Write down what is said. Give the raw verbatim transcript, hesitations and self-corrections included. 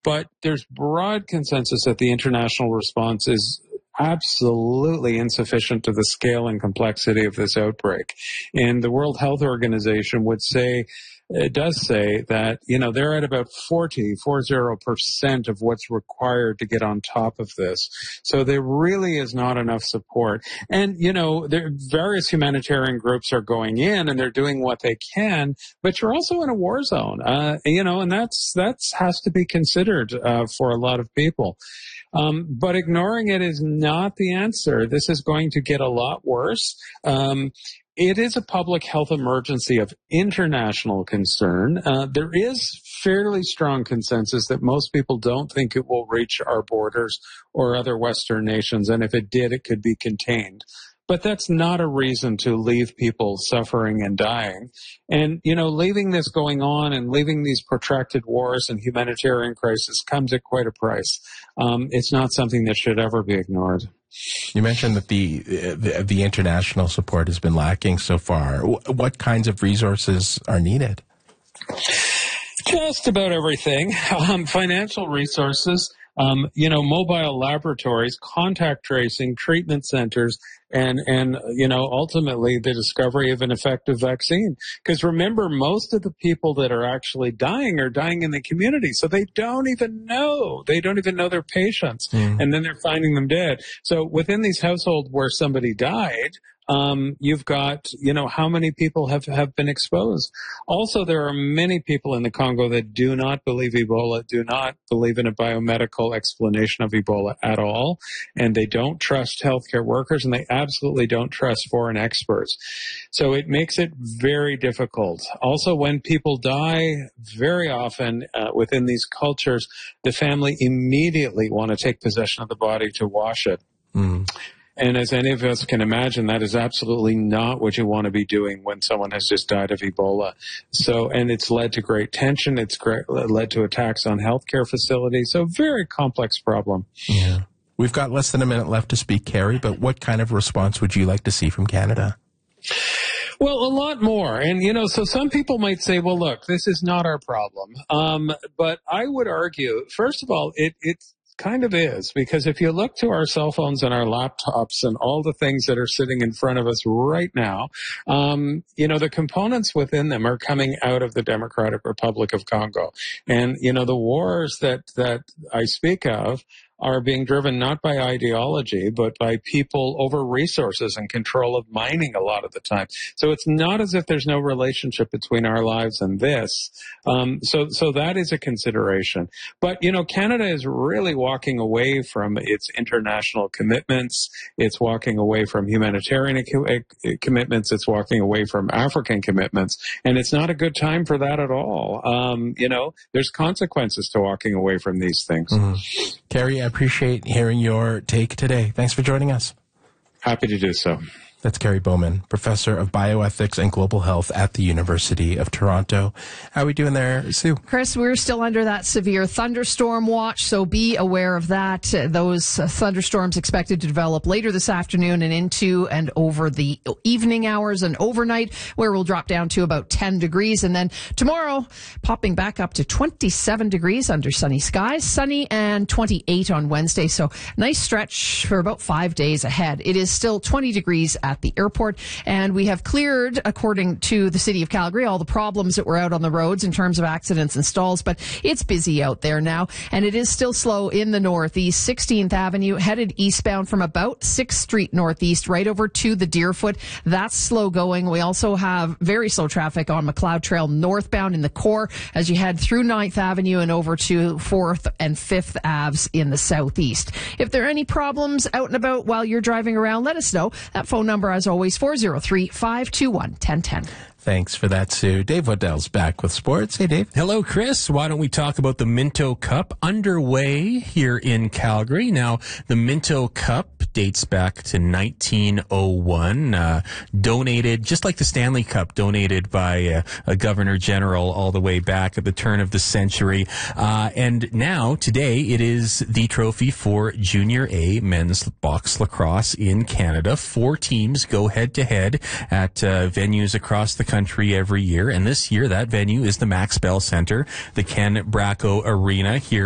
But there's broad consensus that the international response is absolutely insufficient to the scale and complexity of this outbreak. And the World Health Organization would say, it does say that, you know, they're at about forty, forty percent of what's required to get on top of this. So there really is not enough support. And, you know, there, various humanitarian groups are going in and they're doing what they can, but you're also in a war zone, uh, you know, and that's, that's has to be considered, uh, for a lot of people. Um, but ignoring it is not the answer. This is going to get a lot worse. Um, It is a public health emergency of international concern. Uh, there is fairly strong consensus that most people don't think it will reach our borders or other Western nations, and if it did, it could be contained. But that's not a reason to leave people suffering and dying. And, you know, leaving this going on and leaving these protracted wars and humanitarian crises comes at quite a price. Um, it's not something that should ever be ignored. You mentioned that the, the the international support has been lacking so far. What kinds of resources are needed? Just about everything. Um, financial resources, um, you know, mobile laboratories, contact tracing, treatment centers, and, and, you know, ultimately the discovery of an effective vaccine. Because remember, most of the people that are actually dying are dying in the community. So they don't even know. They don't even know their patients. Mm. And then they're finding them dead. So within these households where somebody died, Um, you've got, you know, how many people have, have been exposed. Also, there are many people in the Congo that do not believe Ebola, do not believe in a biomedical explanation of Ebola at all, and they don't trust healthcare workers, and they absolutely don't trust foreign experts. So it makes it very difficult. Also, when people die, very often uh, within these cultures, the family immediately want to take possession of the body to wash it. Mm. And as any of us can imagine, that is absolutely not what you want to be doing when someone has just died of Ebola. So, and it's led to great tension. It's great, led to attacks on healthcare facilities. So very complex problem. Yeah. We've got less than a minute left to speak, Carrie, but what kind of response would you like to see from Canada? Well, a lot more. And, you know, so some people might say, well, look, this is not our problem. Um, but I would argue, first of all, it, it's, kind of is, because if you look to our cell phones and our laptops and all the things that are sitting in front of us right now, um, you know, the components within them are coming out of the Democratic Republic of Congo. And, you know, the wars that, that I speak of are being driven not by ideology, but by people over resources and control of mining a lot of the time. So it's not as if there's no relationship between our lives and this. Um, so, so that is a consideration. But, you know, Canada is really walking away from its international commitments. It's walking away from humanitarian commitments. It's walking away from African commitments. And it's not a good time for that at all. Um, you know, there's consequences to walking away from these things. Mm-hmm. Carrie, I appreciate hearing your take today. Thanks for joining us. Happy to do so. That's Carrie Bowman, Professor of Bioethics and Global Health at the University of Toronto. How are we doing there, Sue? Chris, we're still under that severe thunderstorm watch, so be aware of that. Those thunderstorms expected to develop later this afternoon and into and over the evening hours and overnight, where we'll drop down to about ten degrees. And then tomorrow, popping back up to twenty-seven degrees under sunny skies, sunny and twenty-eight on Wednesday. So nice stretch for about five days ahead. It is still twenty degrees at the airport, and we have cleared, according to the City of Calgary, all the problems that were out on the roads in terms of accidents and stalls, but it's busy out there now, and it is still slow in the northeast. sixteenth Avenue headed eastbound from about sixth Street Northeast right over to the Deerfoot. That's slow going. We also have very slow traffic on McLeod Trail northbound in the core as you head through ninth Avenue and over to fourth and fifth Aves in the southeast. If there are any problems out and about while you're driving around, let us know. That phone number, as always, four oh three, five two one, one oh one oh. Thanks for that, Sue. Dave Waddell's back with sports. Hey, Dave. Hello, Chris. Why don't we talk about the Minto Cup underway here in Calgary? Now, the Minto Cup dates back to nineteen oh one, uh, donated, just like the Stanley Cup, donated by uh, a Governor General all the way back at the turn of the century. Uh, and now, today, it is the trophy for Junior A men's box lacrosse in Canada. Four teams go head-to-head at uh, venues across the country every year, and this year that venue is the Max Bell Center, the Ken Bracco Arena here